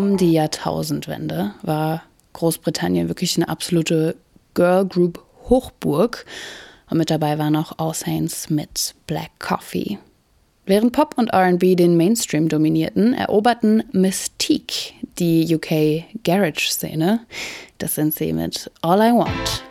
um die Jahrtausendwende war Großbritannien wirklich eine absolute Girlgroup-Hochburg. Und mit dabei waren auch All Saints mit Black Coffee. Während Pop und R&B den Mainstream dominierten, eroberten Mystique die UK-Garage-Szene. Das sind sie mit All I Want.